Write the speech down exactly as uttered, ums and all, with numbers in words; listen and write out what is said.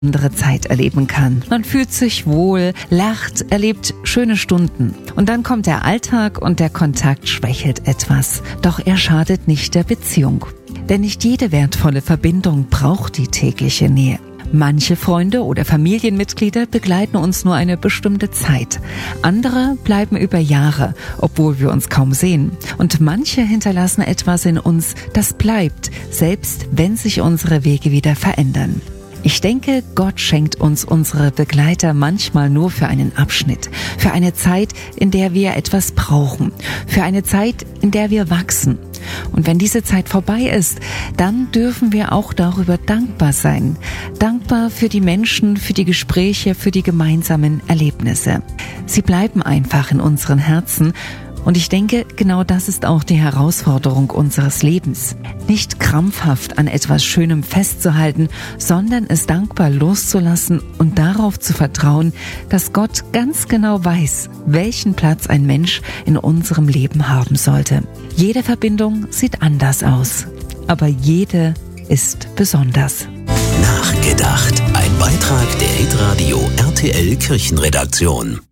andere Zeit erleben kann. Man fühlt sich wohl, lacht, erlebt schöne Stunden. Und dann kommt der Alltag und der Kontakt schwächelt etwas. Doch er schadet nicht der Beziehung. Denn nicht jede wertvolle Verbindung braucht die tägliche Nähe. Manche Freunde oder Familienmitglieder begleiten uns nur eine bestimmte Zeit. Andere bleiben über Jahre, obwohl wir uns kaum sehen. Und manche hinterlassen etwas in uns, das bleibt, selbst wenn sich unsere Wege wieder verändern. Ich denke, Gott schenkt uns unsere Begleiter manchmal nur für einen Abschnitt, für eine Zeit, in der wir etwas brauchen, für eine Zeit, in der wir wachsen. Und wenn diese Zeit vorbei ist, dann dürfen wir auch darüber dankbar sein. Dankbar für die Menschen, für die Gespräche, für die gemeinsamen Erlebnisse. Sie bleiben einfach in unseren Herzen. Und ich denke, genau das ist auch die Herausforderung unseres Lebens. Nicht krampfhaft an etwas Schönem festzuhalten, sondern es dankbar loszulassen und darauf zu vertrauen, dass Gott ganz genau weiß, welchen Platz ein Mensch in unserem Leben haben sollte. Jede Verbindung sieht anders aus, aber jede ist besonders. Nachgedacht. Ein Beitrag der Hitradio R T L Kirchenredaktion.